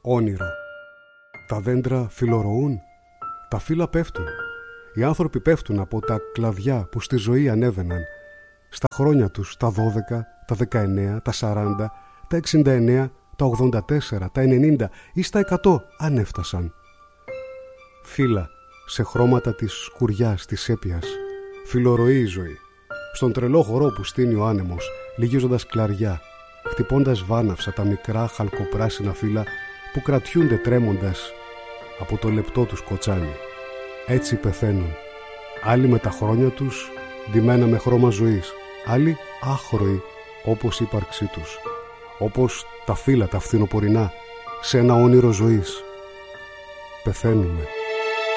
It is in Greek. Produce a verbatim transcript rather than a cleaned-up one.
όνειρο. Τα δέντρα φιλορροούν, τα φύλλα πέφτουν. Οι άνθρωποι πέφτουν από τα κλαδιά που στη ζωή ανέβαιναν. Στα χρόνια τους, τα δώδεκα, τα δεκαεννέα, τα σαράντα, τα εξήντα εννέα, τα ογδόντα τέσσερα, τα ενενήντα ή στα εκατό αν έφτασαν. Φύλλα σε χρώματα της σκουριάς, της σέπιας. Φιλορροεί η ζωή. Στον τρελό χορό που στείνει ο άνεμος, λυγίζοντας κλαριά, χτυπώντας βάναυσα τα μικρά χαλκοπράσινα φύλλα που κρατιούνται τρέμοντας από το λεπτό τους κοτσάνι. Έτσι πεθαίνουν. Άλλοι με τα χρόνια τους ντυμένα με χρώμα ζωής, άλλοι άχρωοι όπως η ύπαρξή τους, όπως τα φύλλα τα φθινοπορεινά σε ένα όνειρο ζωής. Πεθαίνουμε.